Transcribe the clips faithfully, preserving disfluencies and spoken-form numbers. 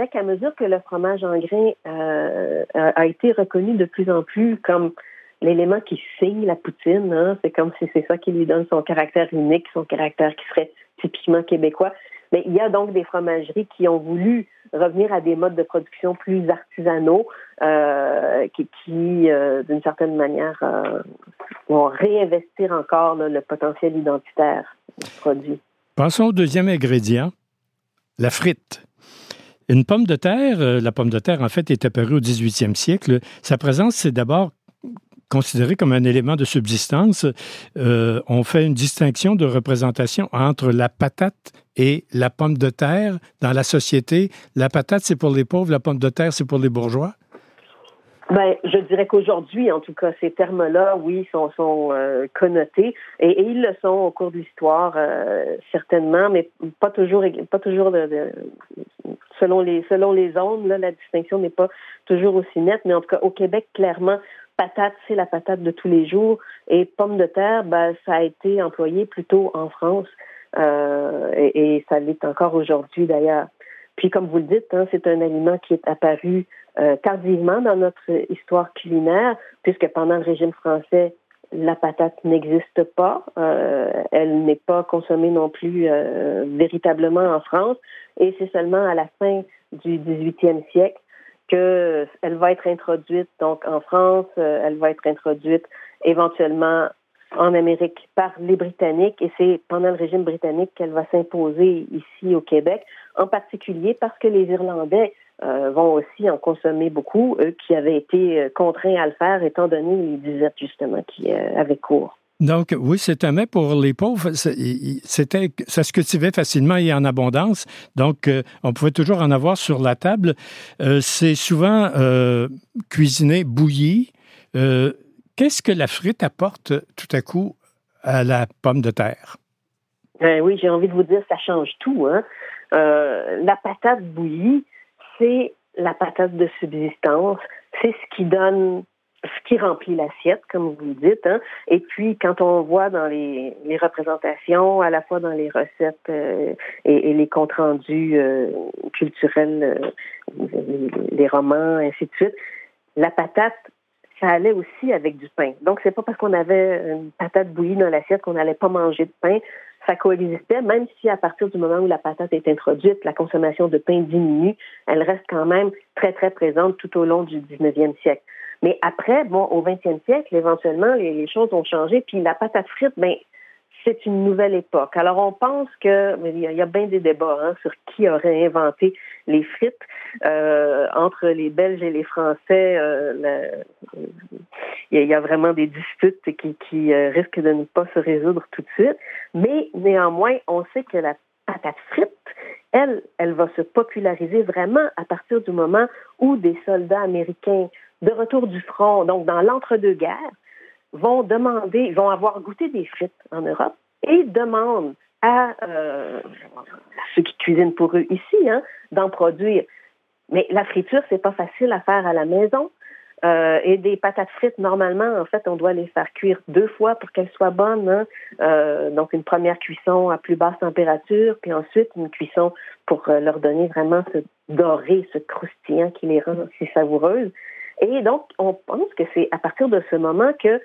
dirais qu'à mesure que le fromage en grains euh, a, a été reconnu de plus en plus comme l'élément qui signe la poutine, hein, c'est comme si c'est ça qui lui donne son caractère unique, son caractère qui serait typiquement québécois. Mais il y a donc des fromageries qui ont voulu revenir à des modes de production plus artisanaux, euh, qui, qui euh, d'une certaine manière, euh, vont réinvestir encore là, le potentiel identitaire du produit. Passons au deuxième ingrédient, la frite. Une pomme de terre, euh, la pomme de terre, en fait, est apparue au dix-huitième siècle. Sa présence, c'est d'abord considéré comme un élément de subsistance. Euh, on fait une distinction de représentation entre la patate et la pomme de terre dans la société. La patate, c'est pour les pauvres, la pomme de terre, c'est pour les bourgeois? Ben, je dirais qu'aujourd'hui, en tout cas, ces termes-là, oui, sont, sont euh, connotés et, et ils le sont au cours de l'histoire, euh, certainement, mais pas toujours, pas toujours de, de, selon les selon les zones. Là, la distinction n'est pas toujours aussi nette, mais en tout cas, au Québec, clairement, patate, c'est la patate de tous les jours, et pomme de terre, ben, ça a été employé plutôt en France, euh, et, et ça l'est encore aujourd'hui d'ailleurs. Puis, comme vous le dites, hein, c'est un aliment qui est apparu euh, tardivement dans notre histoire culinaire, puisque pendant le régime français, la patate n'existe pas. Euh, elle n'est pas consommée non plus euh, véritablement en France, et c'est seulement à la fin du dix-huitième siècle qu'elle va être introduite donc en France, euh, elle va être introduite éventuellement en Amérique par les Britanniques, et c'est pendant le régime britannique qu'elle va s'imposer ici au Québec, en particulier parce que les Irlandais euh, vont aussi en consommer beaucoup, eux qui avaient été contraints à le faire étant donné les disettes justement qui euh, avaient cours. Donc, oui, c'est un mets pour les pauvres. C'était, ça se cultivait facilement et en abondance. Donc, euh, on pouvait toujours en avoir sur la table. Euh, c'est souvent euh, cuisiné, bouilli. Euh, qu'est-ce que la frite apporte tout à coup à la pomme de terre? Euh, oui, j'ai envie de vous dire, ça change tout, hein. Euh, la patate bouillie, c'est la patate de subsistance. C'est ce qui donne... ce qui remplit l'assiette, comme vous le dites. Hein. Et puis, quand on voit dans les, les représentations, à la fois dans les recettes euh, et, et les comptes rendus euh, culturels, euh, les, les romans, ainsi de suite, la patate, ça allait aussi avec du pain. Donc, c'est pas parce qu'on avait une patate bouillie dans l'assiette qu'on n'allait pas manger de pain. Ça coexistait, même si à partir du moment où la patate est introduite, la consommation de pain diminue, elle reste quand même très, très présente tout au long du dix-neuvième siècle. Mais après, bon, au vingtième siècle, éventuellement, les, les choses ont changé. Puis la patate frite, ben, c'est une nouvelle époque. Alors, on pense que il y a, il y a bien des débats hein, sur qui aurait inventé les frites. Euh, entre les Belges et les Français, euh, la, il, y a, il y a vraiment des disputes qui, qui euh, risquent de ne pas se résoudre tout de suite. Mais néanmoins, on sait que la patate frite, elle, elle va se populariser vraiment à partir du moment où des soldats américains de retour du front, donc dans l'entre-deux-guerres, vont demander, vont avoir goûté des frites en Europe et demandent à, euh, à ceux qui cuisinent pour eux ici hein, d'en produire. Mais la friture, c'est pas facile à faire à la maison. Euh, et des patates frites, normalement, en fait, on doit les faire cuire deux fois pour qu'elles soient bonnes. Hein. Euh, donc, une première cuisson à plus basse température, puis ensuite une cuisson pour euh, leur donner vraiment ce doré, ce croustillant qui les rend si savoureuses. Et donc, on pense que c'est à partir de ce moment que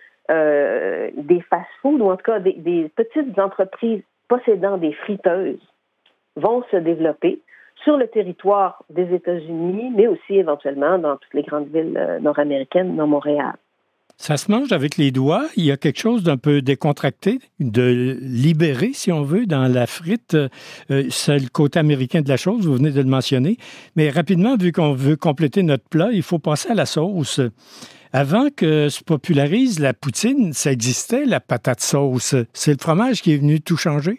euh, des fast-foods, ou en tout cas des, des petites entreprises possédant des friteuses, vont se développer sur le territoire des États-Unis, mais aussi éventuellement dans toutes les grandes villes euh, nord-américaines, dont Montréal. Ça se mange avec les doigts. Il y a quelque chose d'un peu décontracté, de libéré, si on veut, dans la frite. Euh, c'est le côté américain de la chose, vous venez de le mentionner. Mais rapidement, vu qu'on veut compléter notre plat, il faut passer à la sauce. Avant que se popularise la poutine, ça existait, la patate sauce. C'est le fromage qui est venu tout changer?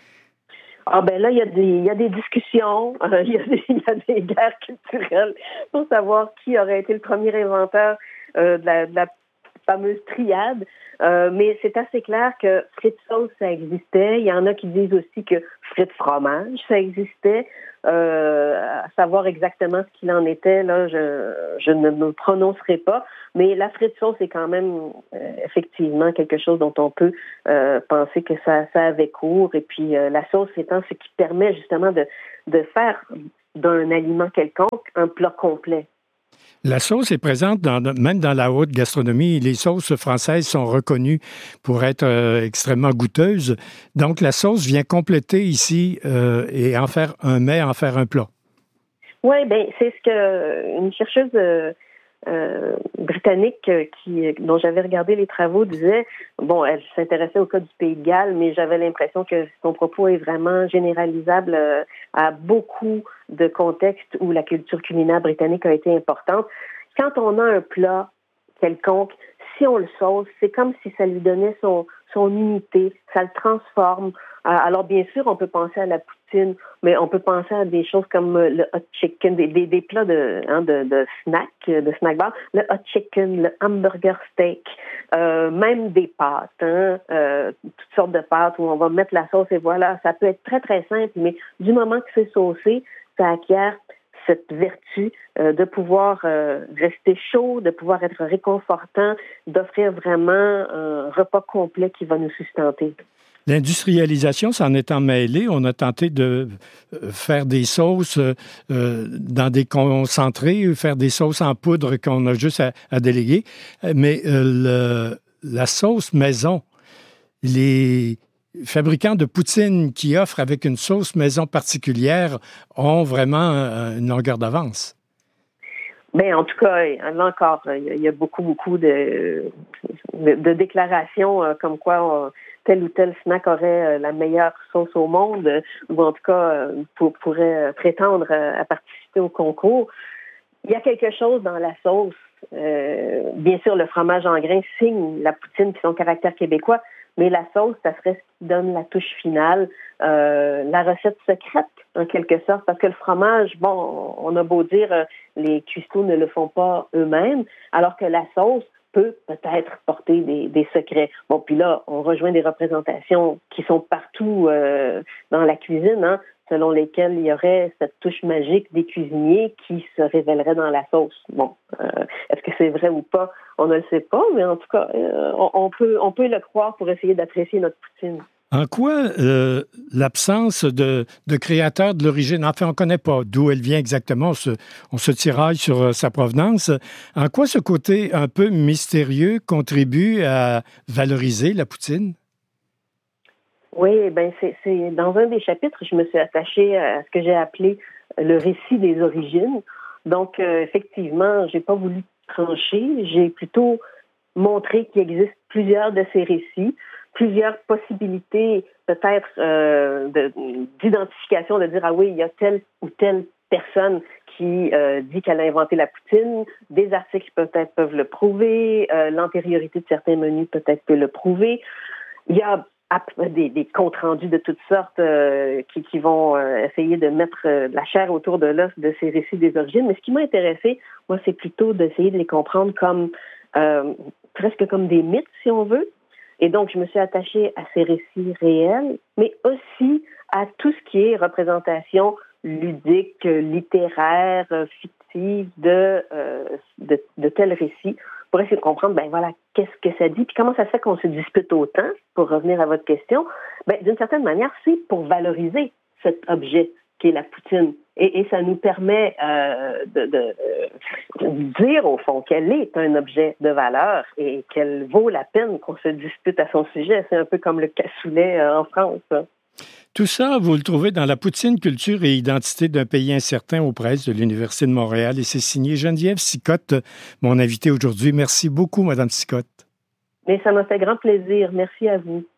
Ah ben là, il y a des, il y a des discussions, euh, il, y a des, il y a des guerres culturelles pour savoir qui aurait été le premier inventeur euh, de, la, de la fameuse triade. Euh, mais c'est assez clair que frites sauce, ça existait. Il y en a qui disent aussi que frites fromage, ça existait. Euh, à savoir exactement ce qu'il en était, là, je, je ne me prononcerai pas. Mais la frite sauce est quand même euh, effectivement quelque chose dont on peut euh, penser que ça, ça avait cours. Et puis euh, la sauce étant ce qui permet justement de, de faire d'un aliment quelconque un plat complet. La sauce est présente dans, même dans la haute gastronomie. Les sauces françaises sont reconnues pour être euh, extrêmement goûteuses. Donc, la sauce vient compléter ici euh, et en faire un mets, en faire un plat. Oui, bien, c'est ce que une chercheuse euh, euh, britannique euh, qui, dont j'avais regardé les travaux disait. Bon, elle s'intéressait au cas du Pays de Galles, mais j'avais l'impression que son propos est vraiment généralisable euh, à beaucoup de contextes où la culture culinaire britannique a été importante. Quand on a un plat quelconque, si on le sauce, c'est comme si ça lui donnait son, son unité, ça le transforme. Alors, bien sûr, on peut penser à la poutine, mais on peut penser à des choses comme le hot chicken, des, des, des plats de, hein, de, de snack, de snack bar, le hot chicken, le hamburger steak, euh, même des pâtes, hein, euh, toutes sortes de pâtes où on va mettre la sauce et voilà. Ça peut être très, très simple, mais du moment que c'est saucé, ça acquiert cette vertu euh, de pouvoir euh, rester chaud, de pouvoir être réconfortant, d'offrir vraiment un repas complet qui va nous sustenter. L'industrialisation s'en étant mêlée, on a tenté de faire des sauces euh, dans des concentrés, faire des sauces en poudre qu'on a juste à, à déléguer. Mais euh, le, la sauce maison, les fabricants de poutine qui offrent avec une sauce maison particulière ont vraiment une longueur d'avance. Bien, en tout cas, là encore, il y a beaucoup, beaucoup de, de, de déclarations euh, comme quoi... Euh, tel ou tel snack aurait la meilleure sauce au monde, ou en tout cas pour, pourrait prétendre à participer au concours. Il y a quelque chose dans la sauce. Euh, bien sûr, le fromage en grains signe la poutine et son caractère québécois, mais la sauce, ça serait ce qui donne la touche finale, euh, la recette secrète, en quelque sorte, parce que le fromage, bon, on a beau dire, les cuistots ne le font pas eux-mêmes, alors que la sauce peut peut-être porter des, des secrets. Bon, puis là, on rejoint des représentations qui sont partout euh, dans la cuisine, hein, selon lesquelles il y aurait cette touche magique des cuisiniers qui se révélerait dans la sauce. Bon, euh, est-ce que c'est vrai ou pas? On ne le sait pas, mais en tout cas, euh, on, on peut, on peut le croire pour essayer d'apprécier notre poutine. En quoi euh, l'absence de, de créateur de l'origine, enfin, on ne connaît pas d'où elle vient exactement, on se, on se tiraille sur euh, sa provenance, en quoi ce côté un peu mystérieux contribue à valoriser la poutine? Oui, ben c'est, c'est dans un des chapitres, je me suis attachée à ce que j'ai appelé le récit des origines. Donc, euh, effectivement, j'ai pas voulu trancher, j'ai plutôt montré qu'il existe plusieurs de ces récits, plusieurs possibilités peut-être euh, de, d'identification, de dire, ah oui, il y a telle ou telle personne qui euh, dit qu'elle a inventé la poutine, des articles peut-être peuvent le prouver, euh, l'antériorité de certains menus peut-être peut le prouver. Il y a des, des comptes rendus de toutes sortes euh, qui, qui vont euh, essayer de mettre euh, la chair autour de l'os de ces récits des origines. Mais ce qui m'a intéressé, moi, c'est plutôt d'essayer de les comprendre comme euh, presque comme des mythes, si on veut. Et donc, je me suis attachée à ces récits réels, mais aussi à tout ce qui est représentation ludique, littéraire, fictive de, euh, de, de tels récits, pour essayer de comprendre, ben voilà, qu'est-ce que ça dit, puis comment ça se fait qu'on se dispute autant, pour revenir à votre question. Ben, d'une certaine manière, c'est pour valoriser cet objet qui est la poutine. Et, et ça nous permet euh, de, de, de dire, au fond, qu'elle est un objet de valeur et qu'elle vaut la peine qu'on se dispute à son sujet. C'est un peu comme le cassoulet euh, en France. Hein. Tout ça, vous le trouvez dans la poutine, culture et identité d'un pays incertain aux presses de l'Université de Montréal. Et c'est signé Geneviève Sicotte, mon invitée aujourd'hui. Merci beaucoup, Madame Sicotte. Mais ça m'a fait grand plaisir. Merci à vous.